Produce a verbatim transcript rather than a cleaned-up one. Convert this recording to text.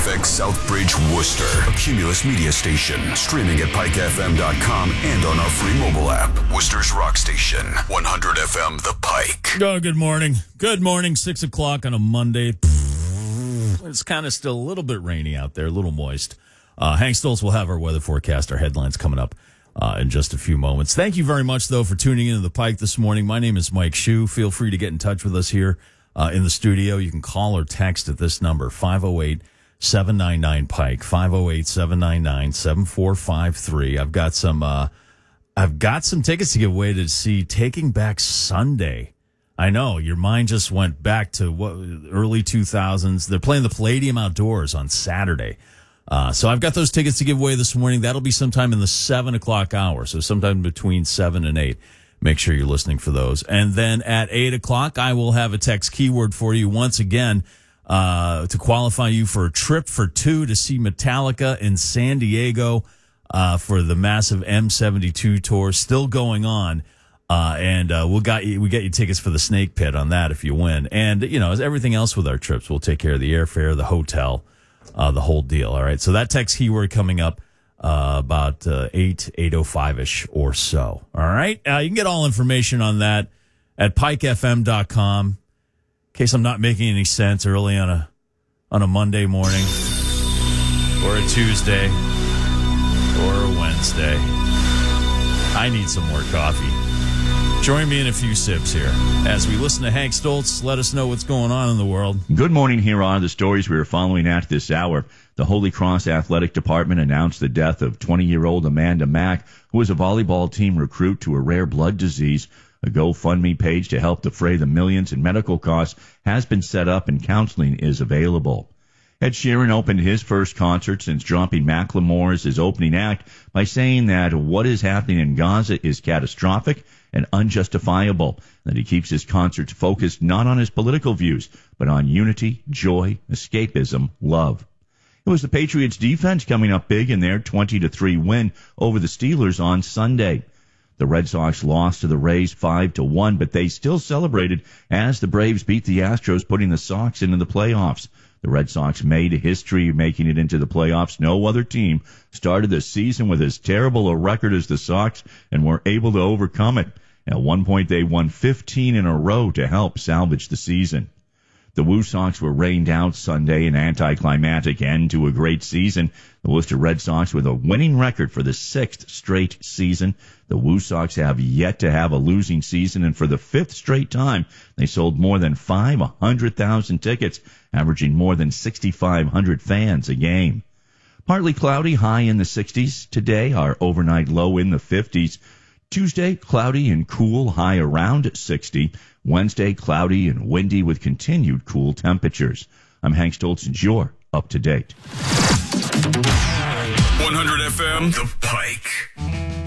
F X Southbridge, Worcester. A Cumulus media station. Streaming at pike f m dot com and on our free mobile app. Worcester's rock station. one hundred F M The Pike. Oh, good morning. Good morning. Six o'clock on a Monday. It's kind of still a little bit rainy out there, a little moist. Uh, Hank Stoltz will have our weather forecast, our headlines coming up uh, in just a few moments. Thank you very much, though, for tuning into The Pike this morning. My name is Mike Shue. Feel free to get in touch with us here uh, in the studio. You can call or text at this number, five oh eight, seven nine nine, Pike, five oh eight, seven nine nine, seven four five three. I've got some uh, I've got some tickets to give away to see Taking Back Sunday. I know, your mind just went back to what early two thousands. They're playing the Palladium Outdoors on Saturday. Uh, so I've got those tickets to give away this morning. That'll be sometime in the seven o'clock hour, so sometime between seven and eight. Make sure you're listening for those. And then at eight o'clock, I will have a text keyword for you once again uh, to qualify you for a trip for two to see Metallica in San Diego uh, for the massive M seventy-two tour still going on. Uh, and, uh, we'll got you, we get you tickets for the Snake Pit on that if you win. And, you know, as everything else with our trips, we'll take care of the airfare, the hotel, uh, the whole deal. All right. So that text keyword coming up, uh, about, uh, eight, eight oh five-ish or so. All right. Uh, you can get all information on that at pike f m dot com. In case I'm not making any sense early on a, on a Monday morning or a Tuesday or a Wednesday. I need some more coffee. Join me in a few sips here as we listen to Hank Stoltz. Let us know what's going on in the world. Good morning. Here are the stories we are following at this hour. The Holy Cross Athletic Department announced the death of twenty-year-old Amanda Mack, who was a volleyball team recruit to a rare blood disease. A GoFundMe page to help defray the millions in medical costs has been set up and counseling is available. Ed Sheeran opened his first concert since dropping Macklemore as his opening act by saying that what is happening in Gaza is catastrophic and unjustifiable, that he keeps his concerts focused not on his political views, but on unity, joy, escapism, love. It was the Patriots defense coming up big in their twenty to three win over the Steelers on Sunday. The Red Sox lost to the Rays five to one, but they still celebrated as the Braves beat the Astros, putting the Sox into the playoffs. The Red Sox made history making it into the playoffs. No other team started the season with as terrible a record as the Sox and were able to overcome it. At one point, they won fifteen in a row to help salvage the season. The Woo Sox were rained out Sunday, an anticlimactic end to a great season. The Worcester Red Sox with a winning record for the sixth straight season. The Woo Sox have yet to have a losing season, and for the fifth straight time, they sold more than five hundred thousand tickets, averaging more than sixty-five hundred fans a game. Partly cloudy, high in the sixties. Today, our overnight low in the fifties. Tuesday, cloudy and cool, high around sixty. Wednesday, cloudy and windy with continued cool temperatures. I'm Hank Stoltz, and you're up to date. one hundred F M The Pike.